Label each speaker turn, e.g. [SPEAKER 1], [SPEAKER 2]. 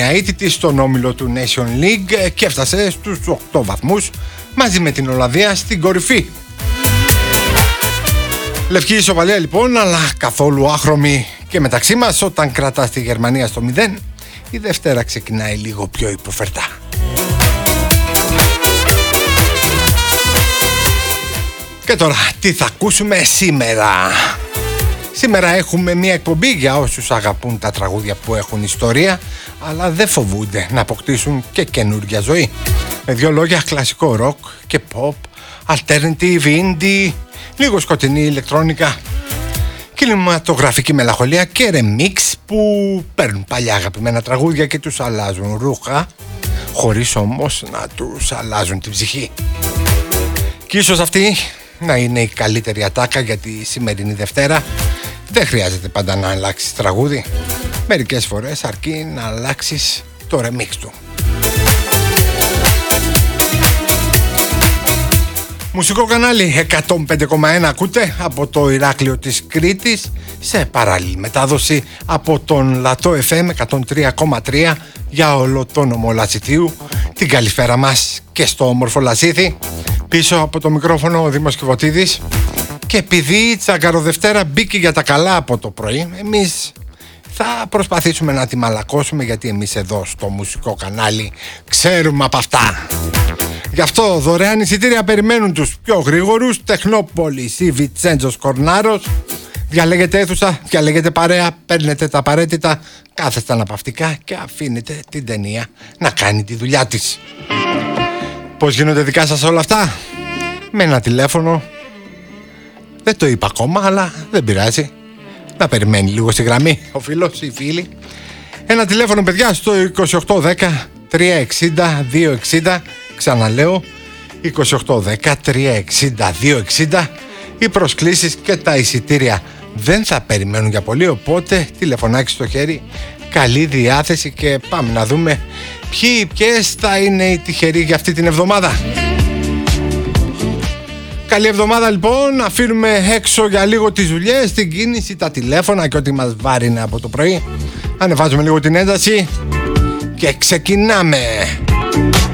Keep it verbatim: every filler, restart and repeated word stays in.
[SPEAKER 1] αίτητη στον όμιλο του Nation League και έφτασε στους οκτώ βαθμούς μαζί με την Ολλανδία στην κορυφή. Λευκή ισοπαλία λοιπόν, αλλά καθόλου άχρωμη και μεταξύ μας. Όταν κρατάς τη Γερμανία στο μηδέν, η Δευτέρα ξεκινάει λίγο πιο υποφερτά. Και τώρα, τι θα ακούσουμε σήμερα? Σήμερα έχουμε μια εκπομπή για όσους αγαπούν τα τραγούδια που έχουν ιστορία, αλλά δεν φοβούνται να αποκτήσουν και καινούργια ζωή. Με δύο λόγια, κλασικό ροκ και pop, alternative, indie, λίγο σκοτεινή ηλεκτρόνικα, κινηματογραφική μελαγχολία και remix που παίρνουν παλιά αγαπημένα τραγούδια και τους αλλάζουν ρούχα, χωρίς όμως να τους αλλάζουν την ψυχή. Και ίσως αυτή να είναι η καλύτερη ατάκα για τη σημερινή Δευτέρα. Δεν χρειάζεται πάντα να αλλάξεις τραγούδι. Μερικές φορές αρκεί να αλλάξεις το remix του. Μουσικό κανάλι εκατόν πέντε κόμμα ένα ακούτε από το Ηράκλειο της Κρήτης, σε παράλληλη μετάδοση από τον Λατό εφ εμ εκατόν τρία κόμμα τρία για όλο το νομό Λασιθίου. Την καλησπέρα μας και στο όμορφο Λασίθι. Πίσω από το μικρόφωνο ο Δήμος Κιβωτίδης. Και επειδή η Τσαγκαροδευτέρα μπήκε για τα καλά από το πρωί, εμείς θα προσπαθήσουμε να τη μαλακώσουμε, γιατί εμείς εδώ στο μουσικό κανάλι ξέρουμε από αυτά. Γι' αυτό δωρεάν εισιτήρια περιμένουν τους πιο γρήγορους. Τεχνόπολης ή Βιτσέντζος Κορνάρος. Διαλέγετε αίθουσα, διαλέγετε παρέα, παίρνετε τα απαραίτητα, κάθεστε αναπαυτικά και αφήνετε την ταινία να κάνει τη δουλειά της. Πώς γίνονται δικά σας όλα αυτά? Με ένα τηλέφωνο. Δεν το είπα ακόμα, αλλά δεν πειράζει. Να περιμένει λίγο στη γραμμή ο φίλος ή η φίλη. Ένα τηλέφωνο, παιδιά, στο είκοσι οκτώ δέκα τριακόσια εξήντα διακόσια εξήντα. Ξαναλέω, είκοσι οκτώ δέκα τριακόσια εξήντα διακόσια εξήντα. Οι προσκλήσεις και τα εισιτήρια δεν θα περιμένουν για πολύ, οπότε τηλεφωνάκι στο χέρι, καλή διάθεση και πάμε να δούμε ποιοι ποιες θα είναι οι τυχεροί για αυτή την εβδομάδα. Καλή εβδομάδα λοιπόν, αφήνουμε έξω για λίγο τις δουλειές, την κίνηση, τα τηλέφωνα και ό,τι μας βάρινε από το πρωί. Ανεβάζουμε λίγο την ένταση και ξεκινάμε.